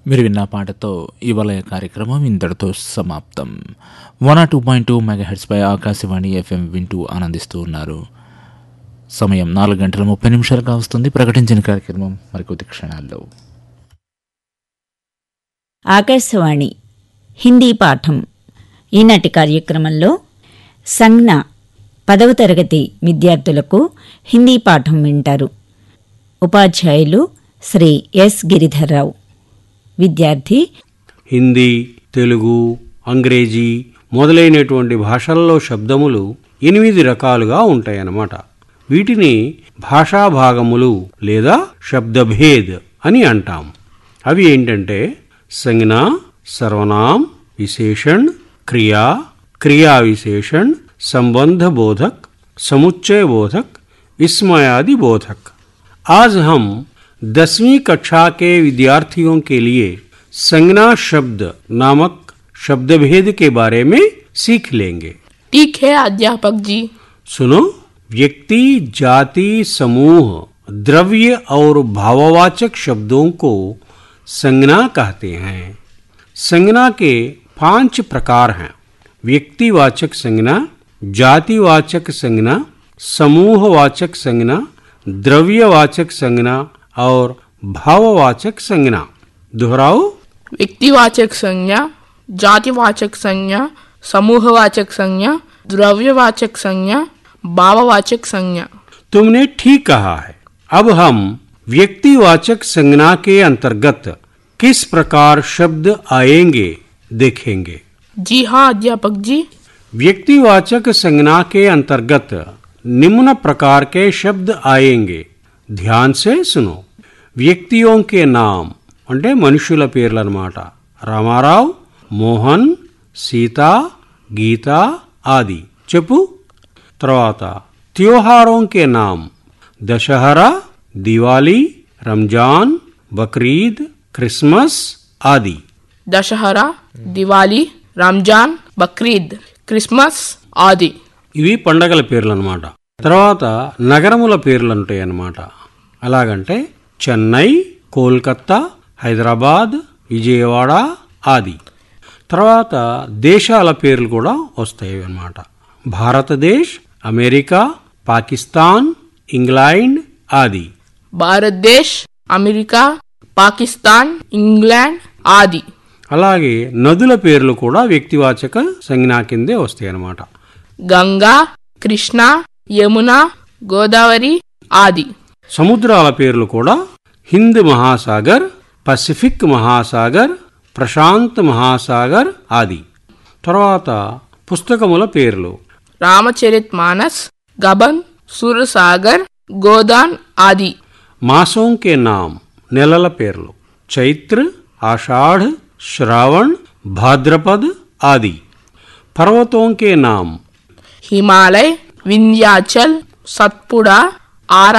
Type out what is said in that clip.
మీరు విన్న పాటతో ఇవాళ కార్యక్రమం ఇంతటితో సమాప్తం. 102.2 మెగాహెర్ట్జ్ పై ఆకాశవాణి FM వింటూ ఆనందిస్తూ ఉన్నారు. సమయం 4:30 వస్తుంది. ప్రకటించిన కార్యక్రమం మరికొద్ది క్షణాల్లో. ఆకాశవాణి హిందీ పాఠం. ఈనాటి కార్యక్రమంలో సంజ్ఞ 10వ తరగతి విద్యార్థులకు హిందీ పాఠం వింటారు. ఉపాధ్యాయులు శ్రీ ఎస్ గిరిధర్రావు. విద్యార్థి హిందీ, తెలుగు, అంగ్రేజీ మొదలైనటువంటి భాషల్లో శబ్దములు 8 రకాలుగా ఉంటాయన్నమాట. వీటిని భాషాభాగములు లేదా శబ్దభేద్ అని అంటాం. అవి ఏంటంటే సంజ్ఞ, సర్వనాम, विशेषण, क्रिया, क्रिया विशेषण, संबंध बोधक, समुच्चय बोधक, विस्मयादि बोधक. आज हम 10वीं कक्षा के विद्यार्थियों के लिए संज्ञा शब्द नामक शब्दभेद के बारे में सीख लेंगे. ठीक है अध्यापक जी. सुनो. व्यक्ति, जाति, समूह, द्रव्य और भाववाचक शब्दों को संज्ञा कहते हैं. संज्ञा के 5 प्रकार हैं. व्यक्तिवाचक संज्ञा, जातिवाचक संज्ञा, समूहवाचक संज्ञा, द्रव्यवाचक संज्ञा और भाववाचक संज्ञा. दोहराओ. व्यक्तिवाचक संज्ञा, जातिवाचक संज्ञा, समूहवाचक संज्ञा, द्रव्यवाचक संज्ञा, भाववाचक संज्ञा. तुमने ठीक कहा है. अब हम व्यक्तिवाचक संज्ञा के अंतर्गत किस प्रकार शब्द आएंगे देखेंगे. जी हाँ अध्यापक जी. व्यक्तिवाचक संज्ञा के अंतर्गत निम्न प्रकार के शब्द आएंगे. ध्यान से सुनो. వ్యక్తిयों के नाम అంటే మనుషుల పేర్లు అన్నమాట. రామారావు, మోహన్, సీత, గీత ఆది. చెప్పు. తర్వాత त्योहारों के नाम दशहरा, दिवाली, रमजान, बकरीद, क्रिसमस आदि. दशहरा, दिवाली, రంజాన్, బక్రీద్, క్రిస్మస్ ఆది. ఇవి పండగల పేర్లు అన్నమాట. తర్వాత నగరముల పేర్లు ఉంటాయి అన్నమాట. అలాగంటే చెన్నై, కోల్కత్తా, హైదరాబాద్, విజయవాడ ఆది. తర్వాత దేశాల పేర్లు కూడా వస్తాయి అన్నమాట. భారతదేశ్, అమెరికా, పాకిస్తాన్, ఇంగ్లాండ్ ఆది. భారతదేశ్, అమెరికా, పాకిస్తాన్, ఇంగ్లాండ్ ఆది. అలాగే నదుల పేర్లు కూడా వ్యక్తివాచక సంజ్ఞా కిందే వస్తాయి అన్నమాట. గంగా, కృష్ణ, యమున, గోదావరి ఆది. సముద్రాల పేర్లు కూడా హింద్ మహాసాగర్, పసిఫిక్ మహాసాగర్, ప్రశాంత్ మహాసాగర్ ఆది. తర్వాత పుస్తకముల పేర్లు రామచరిత్ మానస్, గబన్, సూరసాగర్, గోదాన్ ఆది. మాసోं के नाम నెలల పేర్లు చైత్ర, ఆషాఢ, श्रावण, भाद्रपद आदि. पर्वतों के नाम हिमालय, विंध्याचल, सतपुड़ा,